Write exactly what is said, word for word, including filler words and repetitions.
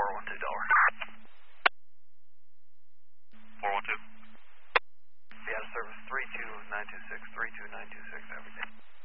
four one two Delaware. four one two. Be out of service three two nine two six, three two nine two six every day.